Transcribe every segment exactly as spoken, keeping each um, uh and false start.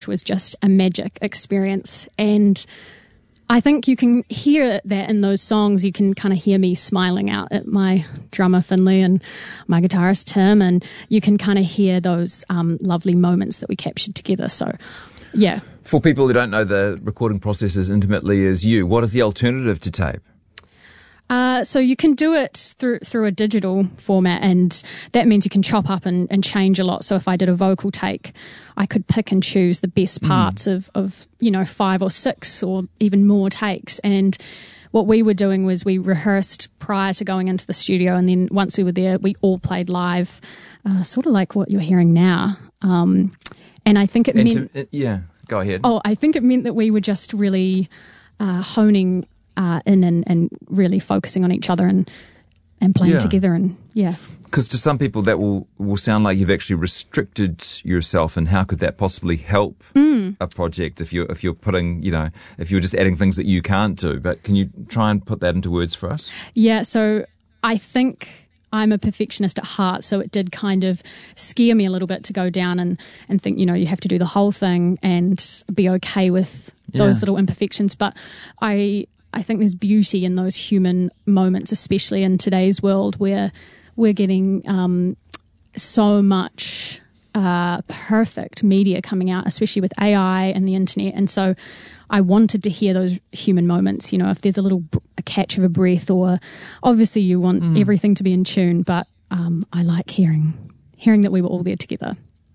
was just a magic experience. And I think you can hear that in those songs. You can kind of hear me smiling out at my drummer Finley and my guitarist Tim, and you can kind of hear those um, lovely moments that we captured together. So, yeah. For people who don't know the recording process as intimately as you, what is the alternative to tape? Uh, so you can do it through through a digital format, and that means you can chop up and, and change a lot. So if I did a vocal take, I could pick and choose the best parts mm. of, of, you know, five or six or even more takes. And what we were doing was we rehearsed prior to going into the studio, and then once we were there, we all played live, uh, sort of like what you're hearing now. Um, and I think it and meant... To, yeah, go ahead. Oh, I think it meant that we were just really uh, honing Uh, in and, and really focusing on each other and and playing yeah. together, and yeah. Because to some people that will, will sound like you've actually restricted yourself, and how could that possibly help mm. a project if you're if you're putting, you know, if you're just adding things that you can't do. But can you try and put that into words for us? Yeah, so I think I'm a perfectionist at heart, so it did kind of scare me a little bit to go down and, and think, you know, you have to do the whole thing and be okay with those yeah. little imperfections. But I I think there's beauty in those human moments, especially in today's world where we're getting um, so much uh, perfect media coming out, especially with A I and the internet. And so I wanted to hear those human moments, you know, if there's a little a catch of a breath, or obviously you want mm. everything to be in tune, but um, I like hearing hearing that we were all there together.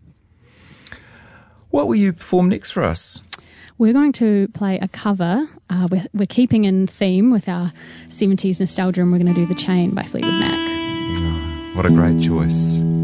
What will you perform next for us? We're going to play a cover. Uh, we're, we're keeping in theme with our seventies nostalgia, and we're going to do The Chain by Fleetwood Mac. Oh, what a great choice.